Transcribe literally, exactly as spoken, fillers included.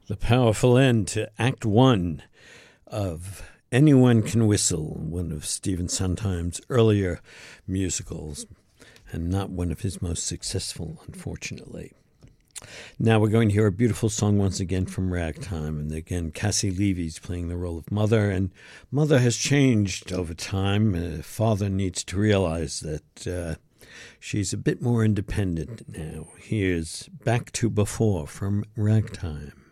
The powerful end to Act One of Anyone Can Whistle, one of Stephen Sondheim's earlier musicals, and not one of his most successful, unfortunately. Now we're going to hear a beautiful song once again from Ragtime, and again Cassy Levy's playing the role of Mother, and Mother has changed over time. Uh, Father needs to realize that uh, she's a bit more independent now. Here's Back to Before from Ragtime.